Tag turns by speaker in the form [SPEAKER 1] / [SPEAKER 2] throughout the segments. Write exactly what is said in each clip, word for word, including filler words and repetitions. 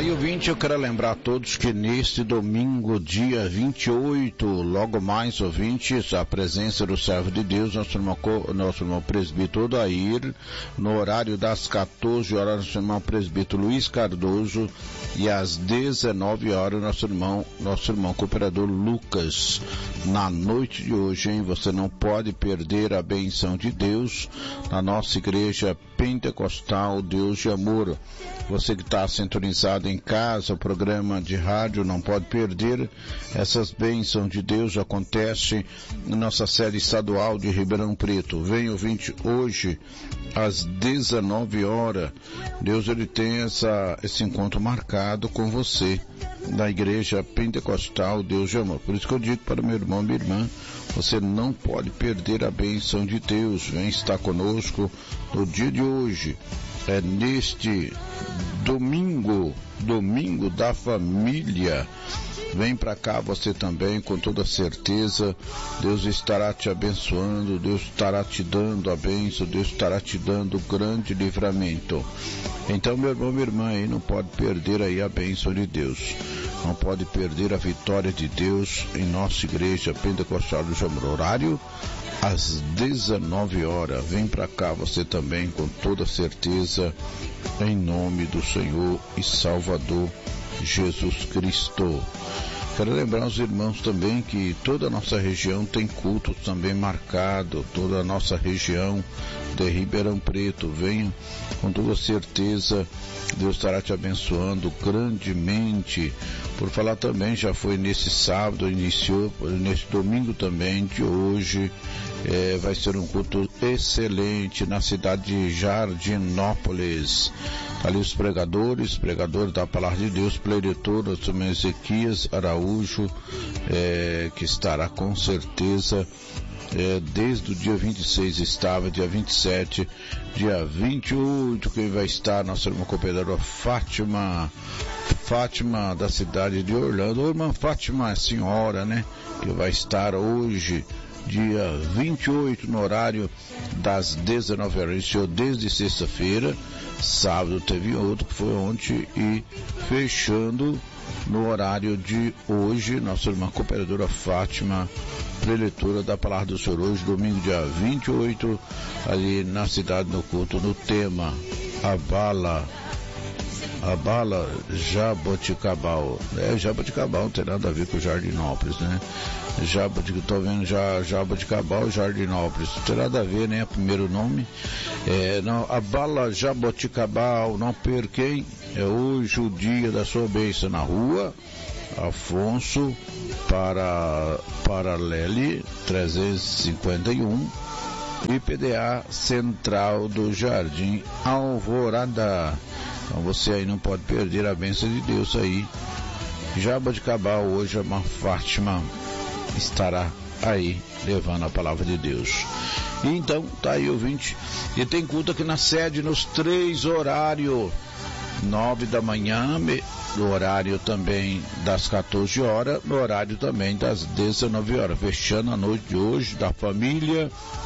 [SPEAKER 1] Aí, ouvinte, eu quero lembrar a todos que neste domingo, dia vinte e oito, logo mais, ouvintes, a presença do servo de Deus, nosso irmão, nosso irmão presbítero Odair, no horário das quatorze horas, nosso irmão presbítero Luiz Cardoso, e às dezenove horas, nosso irmão, nosso irmão cooperador Lucas. Na noite de hoje, hein, você não pode perder a benção de Deus na nossa igreja pentecostal Deus de Amor. Você que está sintonizado em casa, o programa de rádio, não pode perder essas bênçãos de Deus. Acontece na nossa sede estadual de Ribeirão Preto. Vem, ouvinte, hoje às dezenove horas, Deus ele tem essa, esse encontro marcado com você da igreja pentecostal Deus de Amor. Por isso que eu digo para meu irmão e minha irmã, você não pode perder a bênção de Deus. Vem estar conosco no dia de hoje. É neste domingo, domingo da família. Vem para cá você também, com toda certeza. Deus estará te abençoando, Deus estará te dando a bênção, Deus estará te dando grande livramento. Então, meu irmão, minha irmã, aí não pode perder aí a bênção de Deus. Não pode perder a vitória de Deus em nossa igreja pentecostal do Jamor. Horário às dezenove horas. Vem para cá você também, com toda certeza, em nome do Senhor e Salvador Jesus Cristo. Quero lembrar os irmãos também que toda a nossa região tem culto também marcado, toda a nossa região de Ribeirão Preto. Venha com toda certeza, Deus estará te abençoando grandemente. Por falar também, já foi nesse sábado, iniciou nesse domingo também de hoje, é, vai ser um culto excelente na cidade de Jardinópolis. Ali os pregadores, pregadores da Palavra de Deus, preletor, o senhor Ezequias Araújo, é, que estará com certeza, é, desde o dia vinte e seis estava, dia vinte e sete, dia vinte e oito, quem vai estar, nossa irmã cooperadora Fátima, Fátima da cidade de Orlando, ou irmã Fátima, a senhora, né, que vai estar hoje, dia vinte e oito, no horário das dezenove horas, iniciou desde sexta-feira, sábado teve outro que foi ontem, e fechando no horário de hoje, nossa irmã cooperadora Fátima, preletora da Palavra do Senhor, hoje, domingo, dia vinte e oito, ali na cidade do culto, no tema A Bala, A Bala Jaboticabal. É, Jaboticabal não tem nada a ver com Jardinópolis, né? Jaboticabal, tô vendo já Jaboticabal, Jardinópolis, não tem nada a ver, né? Primeiro nome. É, não, A Bala Jaboticabal, não perquem, é hoje o dia da sua bênção na rua Afonso para Paralele trezentos e cinquenta e um, I P D A Central do Jardim Alvorada. Então você aí não pode perder a bênção de Deus aí. Jaboticabal, hoje a irmã Fátima estará aí levando a palavra de Deus. E então, tá aí, ouvinte. E tem culto aqui na sede nos três horários. Nove da manhã, no horário também das quatorze horas, no horário também das dezenove horas. Fechando a noite de hoje da família,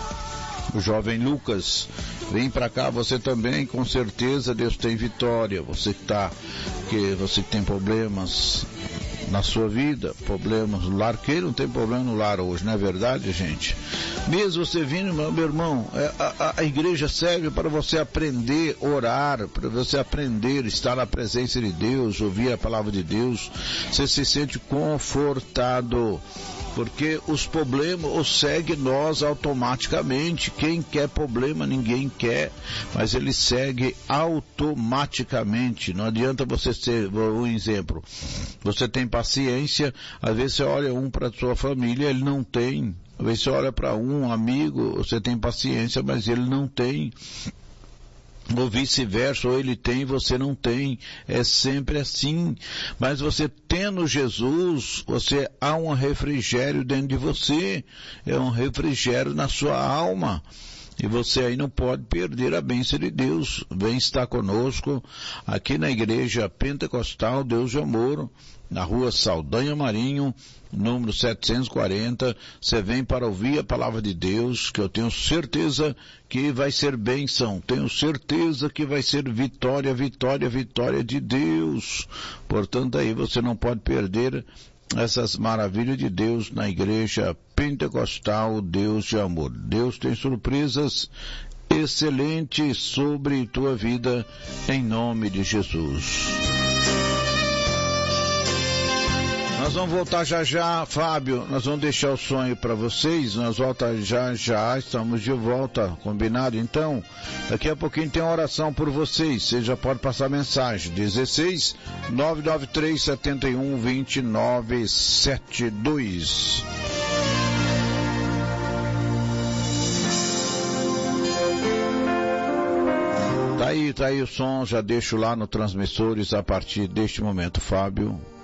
[SPEAKER 1] o jovem Lucas. Vem pra cá você também, com certeza Deus tem vitória. Você que tá, que você que tem problemas na sua vida, problemas no lar, quem não tem problema no lar hoje, não é verdade, gente? Mesmo você vindo, meu, meu irmão, a, a, a igreja serve para você aprender a orar, para você aprender a estar na presença de Deus, ouvir a palavra de Deus, você se sente confortado, porque os problemas os seguem nós automaticamente. Quem quer problema, ninguém quer, mas ele segue automaticamente. Não adianta você ser, um exemplo, você tem paciência, às vezes você olha um para sua família, ele não tem, às vezes você olha para um amigo, você tem paciência, mas ele não tem. Ou vice-versa, ou ele tem, você não tem. É sempre assim. Mas você tendo Jesus, você há um refrigério dentro de você. É um refrigério na sua alma. E você aí não pode perder a bênção de Deus. Vem estar conosco aqui na Igreja Pentecostal Deus de Amor, na rua Saldanha Marinho, número setecentos e quarenta. Você vem para ouvir a palavra de Deus, que eu tenho certeza que vai ser bênção. Tenho certeza que vai ser vitória, vitória, vitória de Deus. Portanto, aí você não pode perder essas maravilhas de Deus na Igreja Pentecostal Deus de Amor. Deus tem surpresas excelentes sobre tua vida, em nome de Jesus. Nós vamos voltar já já, Fábio, nós vamos deixar o sonho para vocês, nós voltamos já já, estamos de volta, combinado? Então, daqui a pouquinho tem uma oração por vocês, você já pode passar mensagem, dezesseis, nove nove três, sete um, dois nove sete dois. Tá aí, tá aí o som, já deixo lá no Transmissores a partir deste momento, Fábio.